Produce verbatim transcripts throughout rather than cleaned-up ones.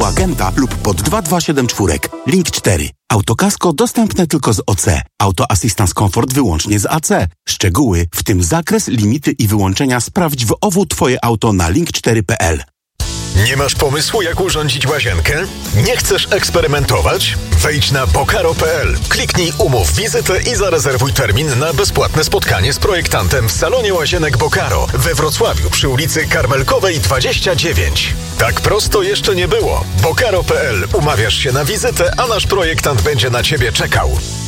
u agenta lub pod dwa dwa siedem cztery. Link cztery. Autokasko dostępne tylko z O C. Auto Assistance Comfort wyłącznie z A C. Szczegóły, w tym zakres, limity i wyłączenia sprawdź w O W Twoje auto na link cztery kropka p l. Nie masz pomysłu, jak urządzić łazienkę? Nie chcesz eksperymentować? Wejdź na bokaro kropka p l, kliknij umów wizytę i zarezerwuj termin na bezpłatne spotkanie z projektantem w salonie łazienek Bokaro we Wrocławiu przy ulicy Karmelkowej dwadzieścia dziewięć. Tak prosto jeszcze nie było. bokaro kropka p l. Umawiasz się na wizytę, a nasz projektant będzie na Ciebie czekał.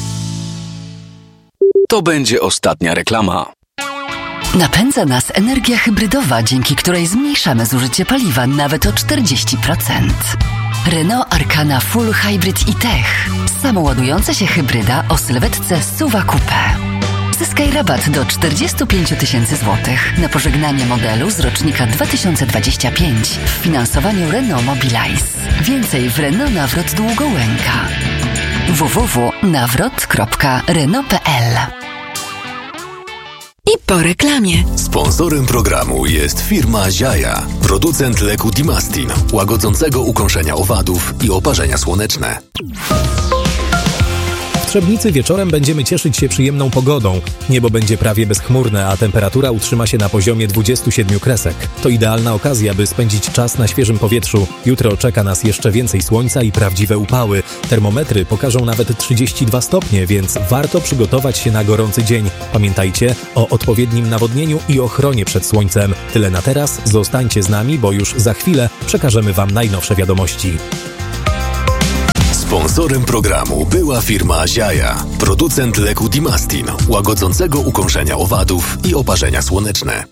To będzie ostatnia reklama. Napędza nas energia hybrydowa, dzięki której zmniejszamy zużycie paliwa nawet o czterdzieści procent. Renault Arkana Full Hybrid e-Tech. Samoładująca się hybryda o sylwetce Suva Coupe. Zyskaj rabat do czterdzieści pięć tysięcy złotych na pożegnanie modelu z rocznika dwa tysiące dwudziestego piątego w finansowaniu Renault Mobilize. Więcej w Renault Nawrot Długołęka. w w w kropka nawrot kropka renault kropka p l. I po reklamie. Sponsorem programu jest firma Ziaja, producent leku Dimastin, łagodzącego ukąszenia owadów i oparzenia słoneczne. W Trzebnicy wieczorem będziemy cieszyć się przyjemną pogodą. Niebo będzie prawie bezchmurne, a temperatura utrzyma się na poziomie dwudziestu siedmiu kresek. To idealna okazja, by spędzić czas na świeżym powietrzu. Jutro czeka nas jeszcze więcej słońca i prawdziwe upały. Termometry pokażą nawet trzydzieści dwa stopnie, więc warto przygotować się na gorący dzień. Pamiętajcie o odpowiednim nawodnieniu i ochronie przed słońcem. Tyle na teraz. Zostańcie z nami, bo już za chwilę przekażemy Wam najnowsze wiadomości. Sponsorem programu była firma Ziaja, producent leku Dimastin, łagodzącego ukąszenia owadów i oparzenia słoneczne.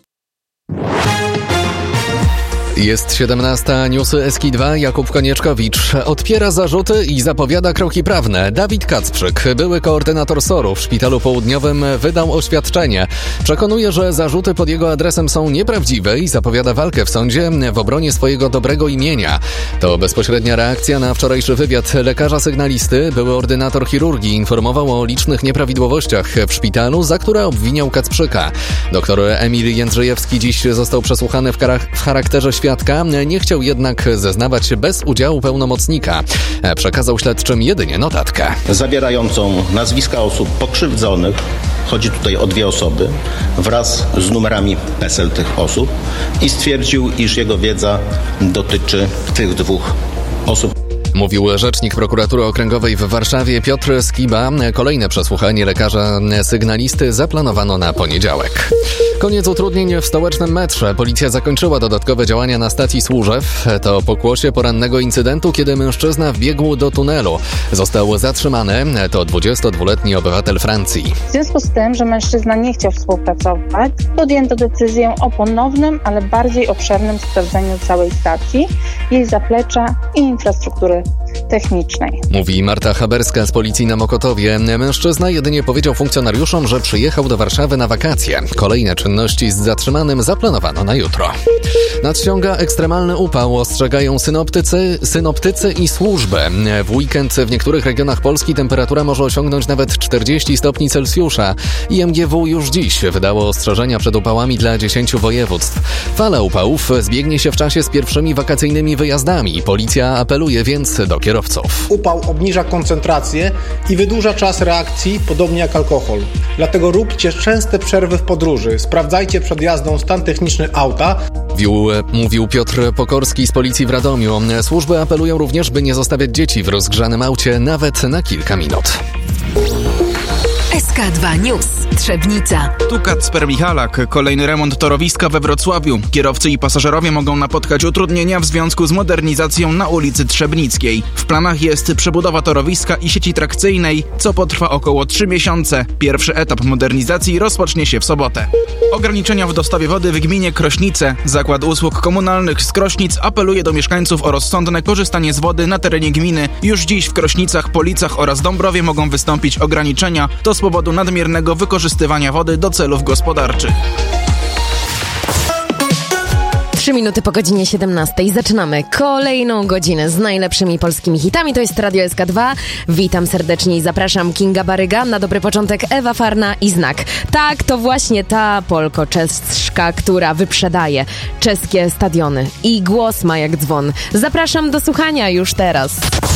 Jest siedemnasta, newsy S K dwa, Jakub Konieczkowicz odpiera zarzuty i zapowiada kroki prawne. Dawid Kacprzyk, były koordynator S O R-u w Szpitalu Południowym, wydał oświadczenie. Przekonuje, że zarzuty pod jego adresem są nieprawdziwe i zapowiada walkę w sądzie w obronie swojego dobrego imienia. To bezpośrednia reakcja na wczorajszy wywiad lekarza sygnalisty. Były ordynator chirurgii informował o licznych nieprawidłowościach w szpitalu, za które obwiniał Kacprzyka. Doktor Emil Jędrzejewski dziś został przesłuchany w, karach- w charakterze świadka. Nie chciał jednak zeznawać bez udziału pełnomocnika. Przekazał śledczym jedynie notatkę. Zawierającą nazwiska osób pokrzywdzonych, chodzi tutaj o dwie osoby, wraz z numerami PESEL tych osób i stwierdził, iż jego wiedza dotyczy tych dwóch osób. Mówił rzecznik prokuratury okręgowej w Warszawie Piotr Skiba. Kolejne przesłuchanie lekarza sygnalisty zaplanowano na poniedziałek. Koniec utrudnień w stołecznym metrze. Policja zakończyła dodatkowe działania na stacji Służew. To pokłosie porannego incydentu, kiedy mężczyzna wbiegł do tunelu. Został zatrzymany. To dwudziestodwuletni obywatel Francji. W związku z tym, że mężczyzna nie chciał współpracować, podjęto decyzję o ponownym, ale bardziej obszernym sprawdzeniu całej stacji, jej zaplecza i infrastruktury technicznej. Mówi Marta Haberska z policji na Mokotowie. Mężczyzna jedynie powiedział funkcjonariuszom, że przyjechał do Warszawy na wakacje. Kolejne czynności z zatrzymanym zaplanowano na jutro. Nadciąga ekstremalny upał, ostrzegają synoptycy, synoptycy i służby. W weekend w niektórych regionach Polski temperatura może osiągnąć nawet czterdzieści stopni Celsjusza. I M G W już dziś wydało ostrzeżenia przed upałami dla dziesięciu województw. Fala upałów zbiegnie się w czasie z pierwszymi wakacyjnymi wyjazdami. Policja apeluje więc do kierowców. Upał obniża koncentrację i wydłuża czas reakcji, podobnie jak alkohol. Dlatego róbcie częste przerwy w podróży. Sprawdzajcie przed jazdą stan techniczny auta. Mówił, mówił Piotr Pokorski z policji w Radomiu. Służby apelują również, by nie zostawiać dzieci w rozgrzanym aucie nawet na kilka minut. S K dwa News. Trzebnica. Tu Kacper Michalak. Kolejny remont torowiska we Wrocławiu. Kierowcy i pasażerowie mogą napotkać utrudnienia w związku z modernizacją na ulicy Trzebnickiej. W planach jest przebudowa torowiska i sieci trakcyjnej, co potrwa około trzy miesiące. Pierwszy etap modernizacji rozpocznie się w sobotę. Ograniczenia w dostawie wody w gminie Krośnice. Zakład Usług Komunalnych z Krośnic apeluje do mieszkańców o rozsądne korzystanie z wody na terenie gminy. Już dziś w Krośnicach, Policach oraz Dąbrowie mogą wystąpić ograniczenia. To z powodu nadmiernego wykorzystywania wody do celów gospodarczych. Trzy minuty po godzinie siedemnastej. Zaczynamy kolejną godzinę z najlepszymi polskimi hitami. To jest Radio S K dwa. Witam serdecznie i zapraszam. Kinga Baryga, na dobry początek Ewa Farna i Znak. Tak, to właśnie ta Polko czeska, która wyprzedaje czeskie stadiony i głos ma jak dzwon. Zapraszam do słuchania już teraz.